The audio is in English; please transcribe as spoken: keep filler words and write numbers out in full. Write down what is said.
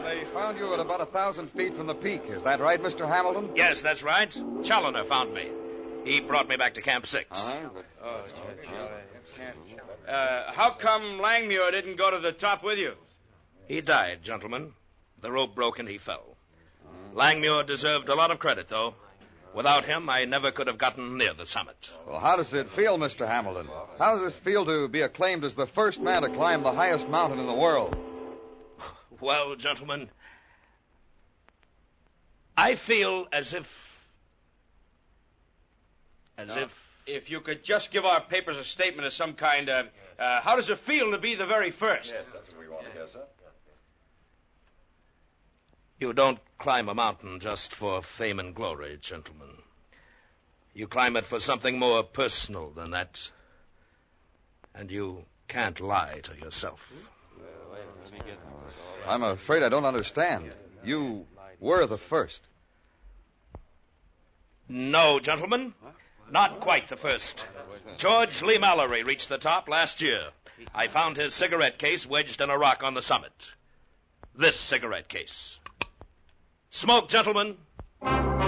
they found you at about a thousand feet from the peak. Is that right, Mister Hamilton? Yes, that's right. Challoner found me. He brought me back to Camp Six. Uh-huh, but... Oh, uh, how come Langmuir didn't go to the top with you? He died, gentlemen. The rope broke and he fell. Langmuir deserved a lot of credit, though. Without him, I never could have gotten near the summit. Well, how does it feel, Mister Hamilton? How does it feel to be acclaimed as the first man to climb the highest mountain in the world? Well, gentlemen, I feel as if... As no. if... If you could just give our papers a statement of some kind, uh, uh, how does it feel to be the very first? Yes, that's what we want to hear, sir. You don't climb a mountain just for fame and glory, gentlemen. You climb it for something more personal than that. And you can't lie to yourself. I'm afraid I don't understand. You were the first. No, gentlemen. Not quite the first. George Lee Mallory reached the top last year. I found his cigarette case wedged in a rock on the summit. This cigarette case. Smoke, gentlemen.